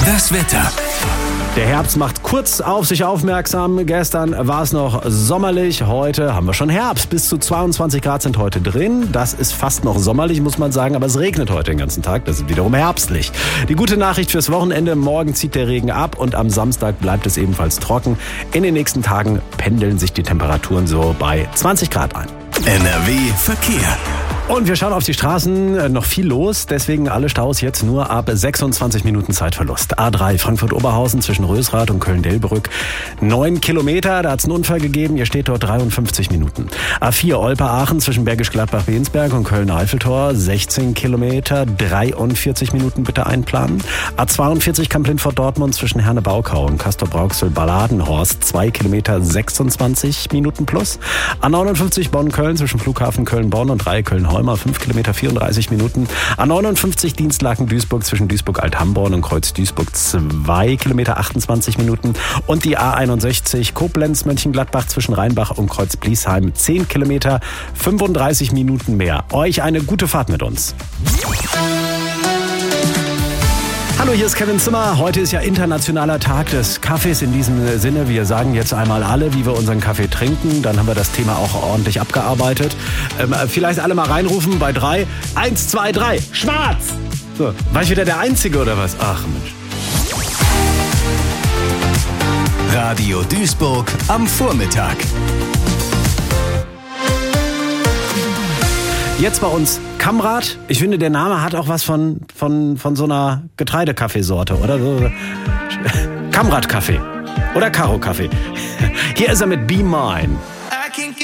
Das Wetter. Der Herbst macht kurz auf sich aufmerksam. Gestern war es noch sommerlich, heute haben wir schon Herbst. Bis zu 22 Grad sind heute drin. Das ist fast noch sommerlich, muss man sagen, aber es regnet heute den ganzen Tag. Das ist wiederum herbstlich. Die gute Nachricht fürs Wochenende, morgen zieht der Regen ab und am Samstag bleibt es ebenfalls trocken. In den nächsten Tagen pendeln sich die Temperaturen so bei 20 Grad ein. NRW Verkehr. Und wir schauen auf die Straßen, noch viel los, deswegen alle Staus jetzt nur ab 26 Minuten Zeitverlust. A3 Frankfurt-Oberhausen zwischen Rösrath und Köln-Delbrück 9 Kilometer, da hat es einen Unfall gegeben, ihr steht dort 53 Minuten. A4 Olpe-Aachen zwischen Bergisch Gladbach-Bensberg und Köln-Eiffeltor 16 Kilometer, 43 Minuten bitte einplanen. A42 Kamp-Lintfort-Dortmund zwischen Herne-Baukau und Castor-Brauxel-Balladenhorst 2 Kilometer, 26 Minuten plus. A59 Bonn-Köln zwischen Flughafen Köln-Bonn und Köln-Holmer 5 Kilometer 34 Minuten. A59 Dienstlaken-Duisburg zwischen Duisburg-Althamborn und Kreuz-Duisburg 2 Kilometer 28 Minuten. Und die A61 Koblenz-Mönchengladbach zwischen Rheinbach und Kreuz-Bliesheim 10 Kilometer 35 Minuten mehr. Euch eine gute Fahrt mit uns. Hallo, hier ist Kevin Zimmer. Heute ist ja internationaler Tag des Kaffees. In diesem Sinne, wir sagen jetzt einmal alle, wie wir unseren Kaffee trinken. Dann haben wir das Thema auch ordentlich abgearbeitet. Vielleicht alle mal reinrufen bei 3. 1, 2, 3. Schwarz! So, war ich wieder der Einzige oder was? Ach Mensch. Radio Duisburg am Vormittag. Jetzt bei uns Kamrat. Ich finde, der Name hat auch was von so einer Getreidekaffeesorte, oder? Kamrat-Kaffee oder Karo-Kaffee. Hier ist er mit Be Mine.